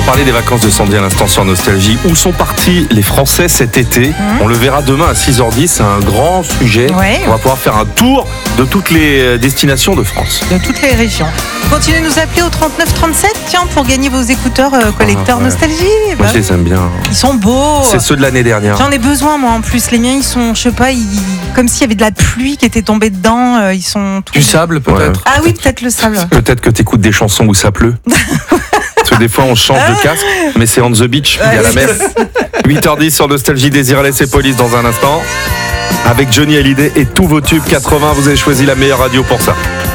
parlait des vacances de Sandy à l'instant sur Nostalgie. Où sont partis les Français cet été ? On le verra demain à 6h10, c'est un grand sujet. Ouais. On va pouvoir faire un tour de toutes les destinations de France. De toutes les régions. Continuez de nous appeler au 3937, tiens, pour gagner vos écouteurs collecteurs ouais. Nostalgie. Moi je les aime bien. Ils sont beaux. C'est ceux de l'année dernière. J'en ai besoin moi en plus. Les miens ils sont, je sais pas, comme s'il y avait de la pluie qui était tombée dedans. Ils sont tous... Du sable peut-être. Ah oui, peut-être le sable. Peut-être que t'écoutes des chansons où ça pleut. Parce que des fois on change de casque, mais c'est on the beach, il y a la mer. 8h10 sur Nostalgie, Désirless et Police dans un instant. Avec Johnny Hallyday et tous vos tubes 80, vous avez choisi la meilleure radio pour ça.